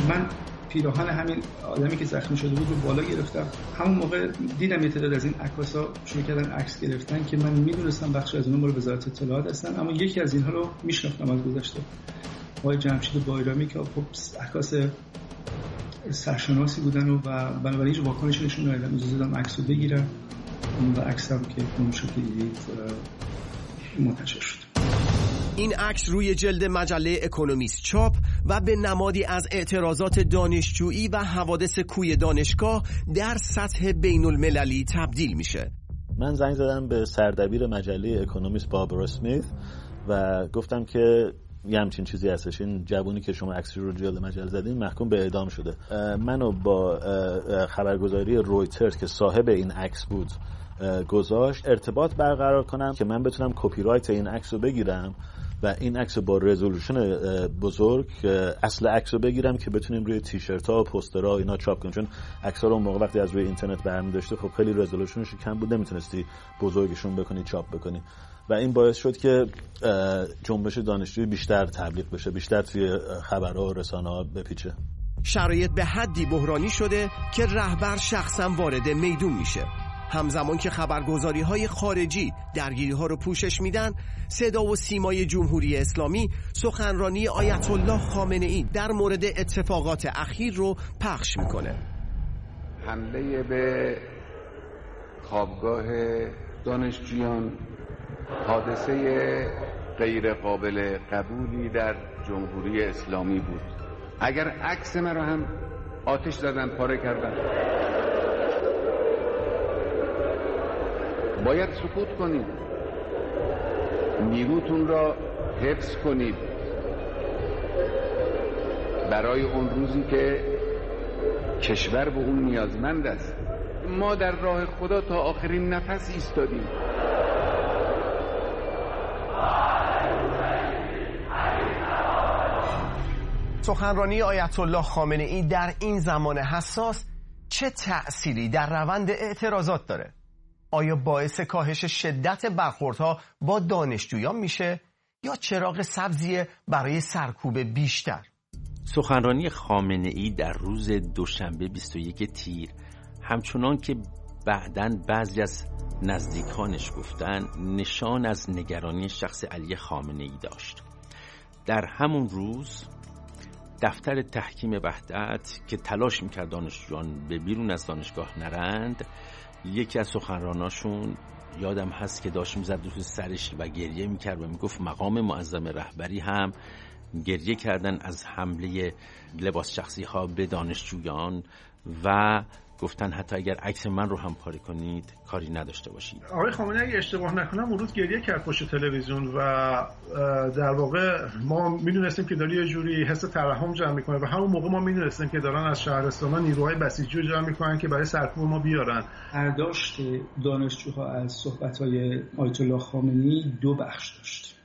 من پیراهن همین آدمی که زخمی شده بود رو بالا گرفتم. همون موقع دیدم یه تعداد از این عکاسا شروع کردن عکس گرفتن که من میدونستم بخش از اونها مال وزارت اطلاعات هستن، اما یکی از اینها رو میشناختم از گذشته، آقای جمشید بایرامی که خب عکاس سرشناسی بودن و بنابراین هیچ واکنشی نشون ندادم. اجازه دادم عکس رو بگیرم و عکسم که اون شکلی منتشر شد. این عکس روی جلد مجله اکونومیست چاپ و به نمادی از اعتراضات دانشجویی و حوادث کوی دانشگاه در سطح بین المللی تبدیل میشه. من زنگ زدم به سردبیر مجله اکونومیست باربارا اسمیت و گفتم که یه همچین چیزی هستش، این جوونی که شما عکسش رو جلد مجله زدین محکوم به اعدام شده. منو با خبرگزاری رویترز که صاحب این عکس بود گذاشت ارتباط برقرار کنم که من بتونم کپی رایت این عکس رو بگیرم و این عکس با رزولوشن بزرگ اصل عکس رو بگیرم که بتونیم روی تیشرت‌ها و پوسترها اینا چاپ کنیم، چون عکس‌ها رو اون موقع وقتی از روی اینترنت برمی داشته خب خیلی رزولوشنش کم بود، نمیتونستی بزرگشون بکنی چاپ بکنی و این باعث شد که جنبش دانشجویی بیشتر تبلیغ بشه، بیشتر توی خبرها و رسانه‌ها بپیچه. شرایط به حدی بحرانی شده که رهبر شخصا وارد میدون میشه. همزمان که خبرگزاری‌های خارجی درگیری‌ها رو پوشش میدن، صدا و سیمای جمهوری اسلامی سخنرانی آیت الله خامنه‌ای در مورد اتفاقات اخیر رو پخش میکنه. حمله به خوابگاه دانشجویان حادثه غیر قابل قبولی در جمهوری اسلامی بود. اگر عکس من رو هم آتش زدن، پاره کردن، باید سکوت کنید، نیروتون را حفظ کنید برای اون روزی که کشور به اون نیازمند است. ما در راه خدا تا آخرین نفس ایستادیم. سخنرانی آیت الله خامنه‌ای در این زمان حساس چه تأثیری در روند اعتراضات داره؟ آیا باعث کاهش شدت برخوردها با دانشجویان میشه یا چراغ سبزی برای سرکوب بیشتر؟ سخنرانی خامنه‌ای در روز دوشنبه 21 تیر همچنان که بعداً بعضی از نزدیکانش گفتن نشان از نگرانی شخص علی خامنه‌ای داشت. در همون روز دفتر تحکیم وحدت که تلاش میکرد دانشجویان به بیرون از دانشگاه نرند، یکی از سخنراناشون یادم هست که داشت میزد رو سرش و گریه میکرد و میگفت مقام معظم رهبری هم گریه کردن از حمله لباس شخصی ها به دانشجویان و گفتن حتی اگر عکس من رو هم پاره کنید کاری نداشته باشید. آقای خامنه‌ای اگه اشتباه نکنم اون روز گریه کرد پشت تلویزیون و در واقع ما میدونستیم که داره یه جوری حس ترحم جمع میکنه و همون موقع ما میدونستیم که دارن از شهرستان‌ها نیروهای بسیجی رو جمع میکنن که برای سرکوب ما بیارن. برداشت دانشجوها از صحبت‌های آیت الله خامنه‌ای دو بخش داشت.